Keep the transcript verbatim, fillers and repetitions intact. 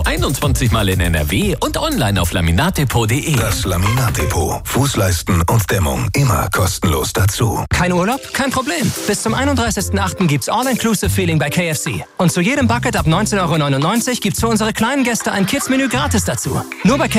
einundzwanzig Mal in N R W und online auf laminatdepot punkt de. Das Laminatdepot. Fußleisten und Dämmung immer kostenlos dazu. Kein Urlaub? Kein Problem. Bis zum einunddreißigsten achten gibt's All-Inclusive Feeling bei K F C. Und zu jedem Bucket ab neunzehn Euro neunundneunzig gibt's für unsere kleinen Gäste ein Kids-Menü gratis dazu. Nur bei K